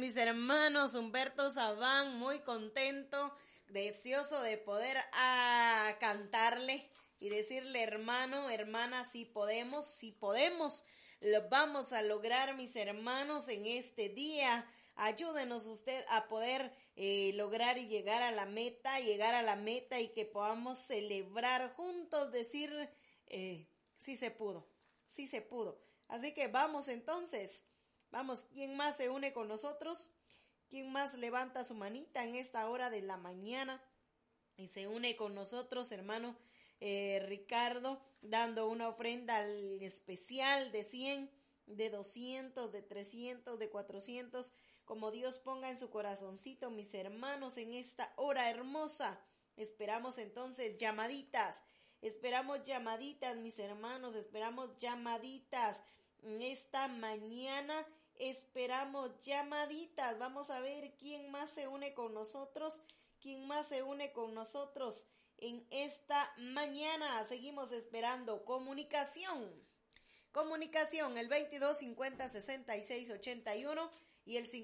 mis hermanos. Humberto Sabán, muy contento, deseoso de poder cantarle y decirle, hermano, hermana, si podemos, lo vamos a lograr, mis hermanos, en este día. Ayúdenos usted a poder lograr y llegar a la meta y que podamos celebrar juntos, decir, sí se pudo. Así que vamos entonces, vamos, ¿quién más se une con nosotros? ¿Quién más levanta su manita en esta hora de la mañana y se une con nosotros, hermano Ricardo, dando una ofrenda especial de 100, de 200, de 300, de 400, como Dios ponga en su corazoncito, mis hermanos, en esta hora hermosa? Esperamos entonces llamaditas, mis hermanos, esperamos llamaditas en esta mañana, esperamos llamaditas. Vamos a ver quién más se une con nosotros, en esta mañana. Seguimos esperando comunicación, el 2250-6681 y el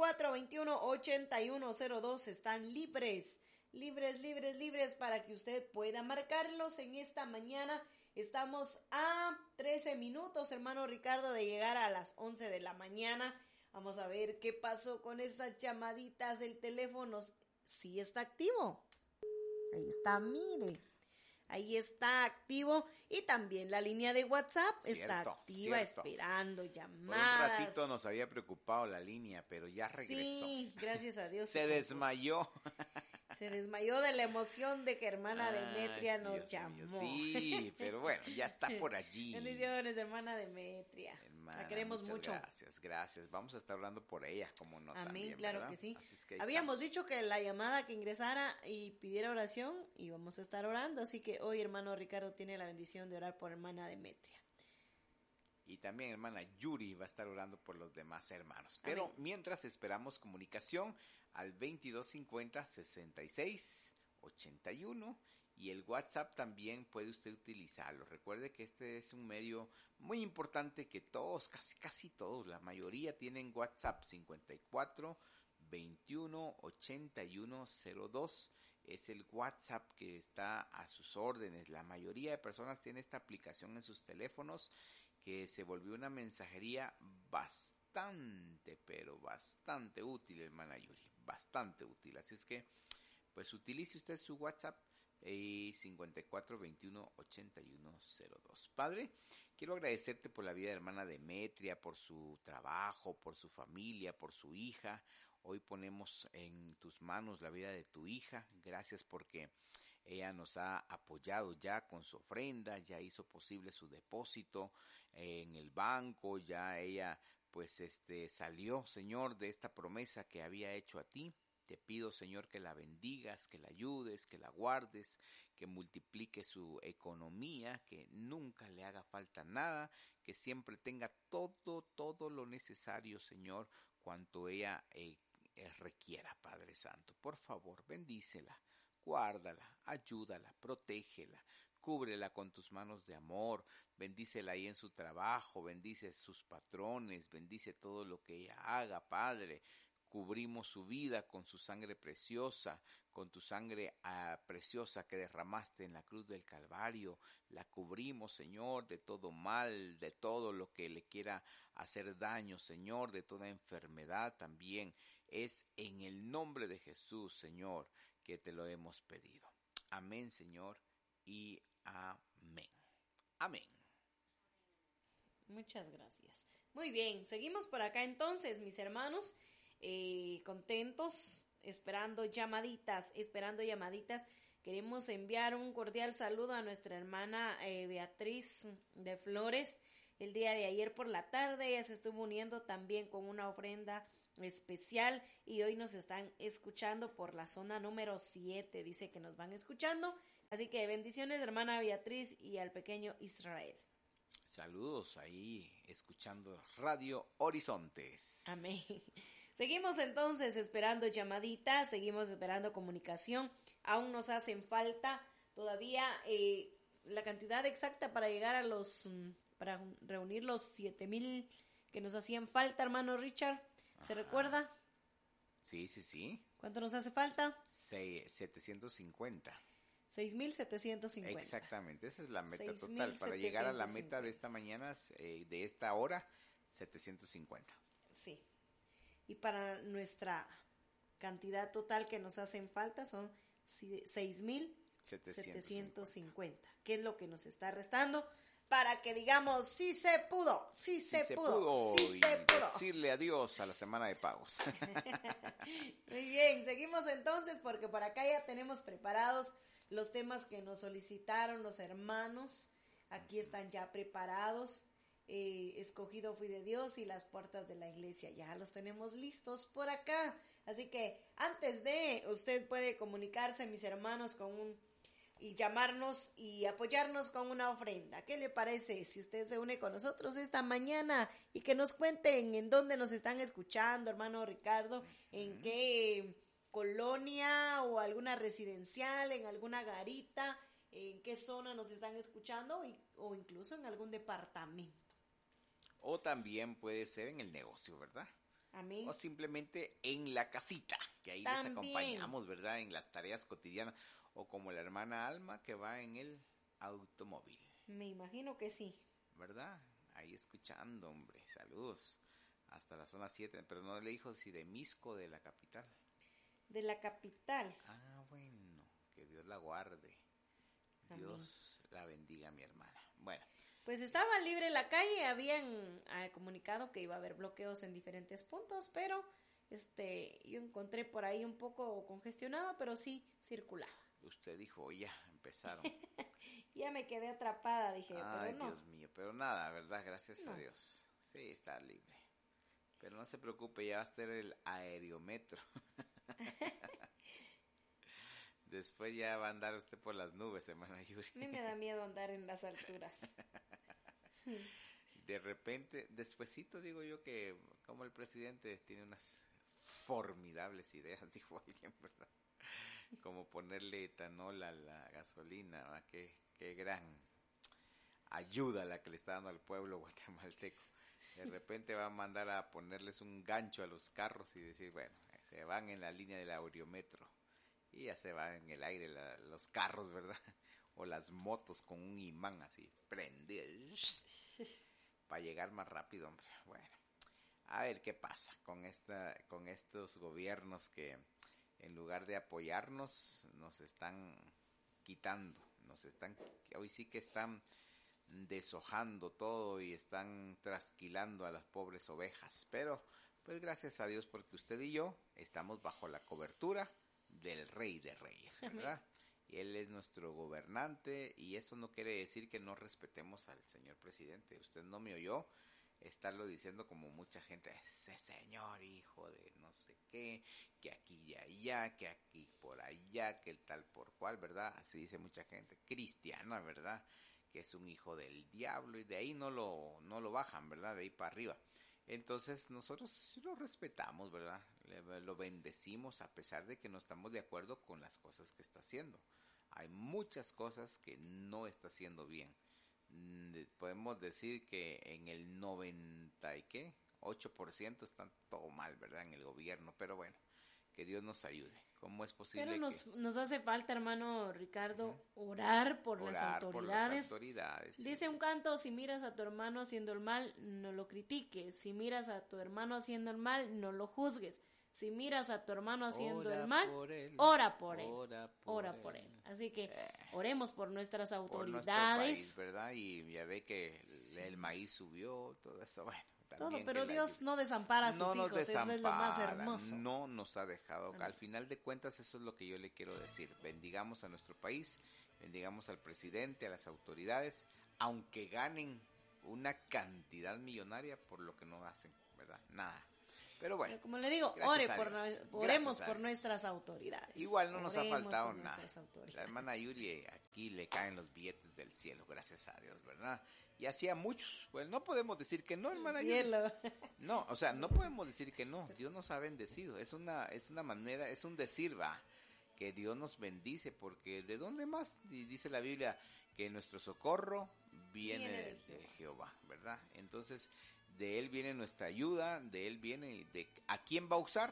5421-8102 están libres para que usted pueda marcarlos en esta mañana. Estamos a 13 minutos, hermano Ricardo, de llegar a las 11 de la mañana. Vamos a ver qué pasó con esas llamaditas del teléfono. Sí está activo. Ahí está, mire. Ahí está activo, y también la línea de WhatsApp está activa, esperando llamadas. Por un ratito nos había preocupado la línea, pero ya regresó. Sí, gracias a Dios. Se desmayó. Se desmayó de la emoción de que hermana Demetria nos llamó. Sí, pero bueno, ya está por allí. Bendiciones, hermana Demetria. La queremos mucho. Gracias. Vamos a estar hablando por ella, como no. Amén, también, claro, ¿verdad? que sí. Así es que habíamos dicho que la llamada que ingresara y pidiera oración, íbamos a estar orando, así que hoy hermano Ricardo tiene la bendición de orar por hermana Demetria. Y también hermana Yuri va a estar orando por los demás hermanos. Pero Amén. Mientras esperamos comunicación al 2250-6681, y el WhatsApp también puede usted utilizarlo. Recuerde que este es un medio muy importante que todos, casi todos, la mayoría tienen WhatsApp. 5421-8102 es el WhatsApp que está a sus órdenes. La mayoría de personas tienen esta aplicación en sus teléfonos, que se volvió una mensajería bastante, pero bastante útil, hermana Yuri, bastante útil. Así es que, pues utilice usted su WhatsApp, 5421-8102. Padre, quiero agradecerte por la vida de hermana Demetria, por su trabajo, por su familia, por su hija. Hoy ponemos en tus manos la vida de tu hija. Gracias porque ella nos ha apoyado ya con su ofrenda, ya hizo posible su depósito en el banco, ya ella pues salió, Señor, de esta promesa que había hecho a ti. Te pido, Señor, que la bendigas, que la ayudes, que la guardes, que multiplique su economía, que nunca le haga falta nada, que siempre tenga todo lo necesario, Señor, cuanto ella requiera, Padre Santo. Por favor, bendícela, guárdala, ayúdala, protégela, cúbrela con tus manos de amor, bendícela ahí en su trabajo, bendice sus patrones, bendice todo lo que ella haga, Padre. Cubrimos su vida con su sangre preciosa, con tu sangre preciosa que derramaste en la cruz del Calvario. La cubrimos, Señor, de todo mal, de todo lo que le quiera hacer daño, Señor, de toda enfermedad también. Es en el nombre de Jesús, Señor, que te lo hemos pedido. Amén, Señor, y amén. Amén. Muchas gracias. Muy bien, seguimos por acá entonces, mis hermanos. Contentos, esperando llamaditas. Queremos enviar un cordial saludo a nuestra hermana Beatriz de Flores. El día de ayer por la tarde ella se estuvo uniendo también con una ofrenda especial y hoy nos están escuchando por la zona número 7. Dice que nos van escuchando. Así que bendiciones, hermana Beatriz, y al pequeño Israel. Saludos ahí, escuchando Radio Horizontes. Amén. Seguimos entonces esperando llamaditas, seguimos esperando comunicación. Aún nos hacen falta todavía la cantidad exacta para llegar a para reunir los 7,000 que nos hacían falta, hermano Richard. ¿Se recuerda? Sí. ¿Cuánto nos hace falta? 750. 6,750. Exactamente, esa es la meta total. Para llegar a la meta de esta mañana, de esta hora, 750. Sí. Y para nuestra cantidad total que nos hacen falta son 6,750. ¿Qué es lo que nos está restando? Para que digamos, sí se pudo, sí se pudo. Y decirle adiós a la semana de pagos. Muy bien, seguimos entonces porque por acá ya tenemos preparados los temas que nos solicitaron los hermanos. Aquí están ya preparados. Escogido fui de Dios y las puertas de la iglesia. Ya los tenemos listos por acá. Así que antes de, usted puede comunicarse, mis hermanos, y llamarnos y apoyarnos con una ofrenda. ¿Qué le parece si usted se une con nosotros esta mañana y que nos cuenten en dónde nos están escuchando, hermano Ricardo, en qué colonia o alguna residencial, en alguna garita, en qué zona nos están escuchando o incluso en algún departamento? O también puede ser en el negocio, ¿verdad? Amén. O simplemente en la casita, que ahí También. les acompañamos, ¿verdad? En las tareas cotidianas. O como la hermana Alma que va en el automóvil. Me imagino que sí. ¿Verdad? Ahí escuchando, hombre. Saludos. Hasta la zona 7. Pero no le dijo si de Misco, de la capital. De la capital. Ah, bueno. Que Dios la guarde. Amén. Dios la bendiga, mi hermana. Bueno. Pues estaba libre la calle, habían comunicado que iba a haber bloqueos en diferentes puntos, pero yo encontré por ahí un poco congestionado, pero sí circulaba. Usted dijo, ya, empezaron. Ya me quedé atrapada, dije, Ay, pero no. Dios mío, pero nada, ¿verdad? Gracias a Dios. Sí, está libre. Pero no se preocupe, ya va a estar el aerometro. Después ya va a andar usted por las nubes, hermana Yuri. A mí me da miedo andar en las alturas. De repente, despuesito digo yo que como el presidente tiene unas formidables ideas, dijo alguien, ¿verdad? Como ponerle etanol a la gasolina, ¿verdad? Qué gran ayuda la que le está dando al pueblo guatemalteco. De repente va a mandar a ponerles un gancho a los carros y decir, bueno, se van en la línea del aerometro. Y ya se van en el aire los carros, ¿verdad? O las motos con un imán así, prendidos, para llegar más rápido, hombre. Bueno, a ver qué pasa con estos gobiernos que en lugar de apoyarnos nos están quitando, hoy sí que están deshojando todo y están trasquilando a las pobres ovejas. Pero, pues gracias a Dios porque usted y yo estamos bajo la cobertura del Rey de Reyes, ¿verdad? Y Él es nuestro gobernante y eso no quiere decir que no respetemos al señor presidente. Usted no me oyó estarlo diciendo como mucha gente, ese señor hijo de no sé qué, que aquí y allá, que aquí por allá, que el tal por cual, ¿verdad? Así dice mucha gente cristiana, ¿verdad? Que es un hijo del diablo y de ahí no lo bajan, ¿verdad? De ahí para arriba. Entonces nosotros lo respetamos, ¿verdad? Lo bendecimos a pesar de que no estamos de acuerdo con las cosas que está haciendo. Hay muchas cosas que no está haciendo bien. Podemos decir que en el 8% están todo mal, ¿verdad? En el gobierno, pero bueno, que Dios nos ayude. ¿Cómo es posible Pero nos hace falta, hermano Ricardo, orar por las autoridades. Dice un canto, si miras a tu hermano haciendo el mal, no lo critiques. Si miras a tu hermano haciendo el mal, no lo juzgues. Si miras a tu hermano haciendo el mal, ora por él. Ora por él. Así que oremos por nuestras autoridades. Por nuestro país, ¿verdad? Y ya ve que el maíz subió, todo eso, bueno. Todo, pero Dios no desampara a sus hijos, eso es lo más hermoso. No nos ha dejado. Al final de cuentas, eso es lo que yo le quiero decir. Bendigamos a nuestro país, bendigamos al presidente, a las autoridades, aunque ganen una cantidad millonaria por lo que no hacen, ¿verdad? Nada. Pero bueno. Pero como le digo, oremos por nuestras autoridades. Igual no nos ha faltado nada. La hermana Yuri, aquí le caen los billetes del cielo, gracias a Dios, ¿verdad? Y hacía muchos. Pues no podemos decir que no, hermana Yuri. No, o sea, no podemos decir que no. Dios nos ha bendecido. Es una manera, es un decir, va, que Dios nos bendice, porque ¿de dónde más? Dice la Biblia que nuestro socorro viene de Jehová, ¿verdad? Entonces, de Él viene nuestra ayuda, de Él viene, ¿a quién va a usar?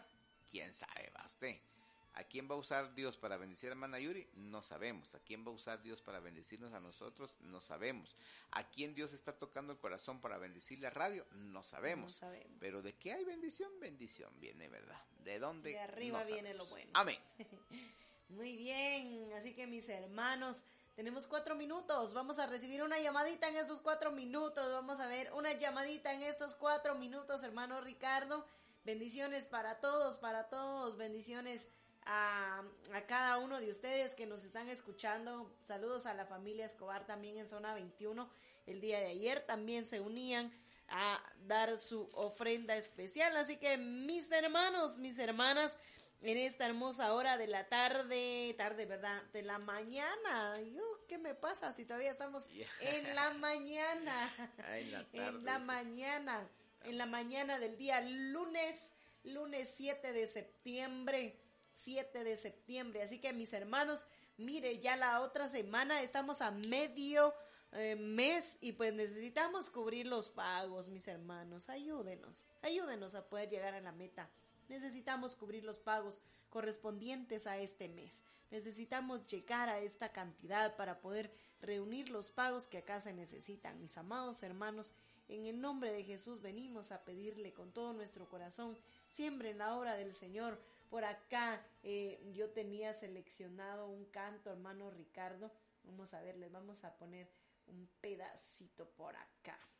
quién sabe, va usted. ¿A quién va a usar Dios para bendecir a hermana Yuri? No sabemos. ¿A quién va a usar Dios para bendecirnos a nosotros? No sabemos. ¿A quién Dios está tocando el corazón para bendecir la radio? No sabemos. No sabemos. Pero ¿de qué hay bendición? Bendición viene, ¿verdad? ¿De dónde? De arriba no viene sabemos. lo bueno. Amén. Muy bien, así que mis hermanos, tenemos 4 minutos. Vamos a recibir una llamadita en estos 4 minutos. Vamos a ver una llamadita en estos 4 minutos, hermano Ricardo. Bendiciones para todos, bendiciones a cada uno de ustedes que nos están escuchando. Saludos a la familia Escobar también en zona 21. El día de ayer también se unían a dar su ofrenda especial. Así que mis hermanos, mis hermanas, en esta hermosa hora de la tarde, ¿verdad? De la mañana. ¿Qué me pasa si todavía estamos en la mañana? Ay, la tarde, en la mañana. En la mañana del día lunes 7 de septiembre. 7 de septiembre. Así que mis hermanos, mire, ya la otra semana estamos a medio mes y pues necesitamos cubrir los pagos, mis hermanos. Ayúdenos a poder llegar a la meta. Necesitamos cubrir los pagos correspondientes a este mes. Necesitamos llegar a esta cantidad para poder reunir los pagos que acá se necesitan. Mis amados hermanos, en el nombre de Jesús venimos a pedirle con todo nuestro corazón, siempre en la obra del Señor. Por acá yo tenía seleccionado un canto, hermano Ricardo. Vamos a ver, les vamos a poner un pedacito por acá.